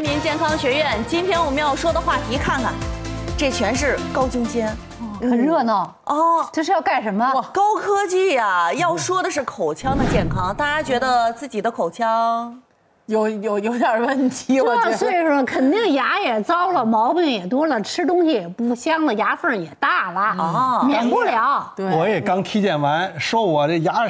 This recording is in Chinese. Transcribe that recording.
民健康学院。今天我们要说的话题，看看，这全是高精尖， 很热闹哦。这是要干什么？ 高科技呀！要说的是口腔的健康，大家觉得自己的口腔有点问题，我觉得这岁数肯定牙也糟了，毛病也多了，吃东西也不香了，牙缝也大了啊，免不了。 对， 我也刚体检完，说我这牙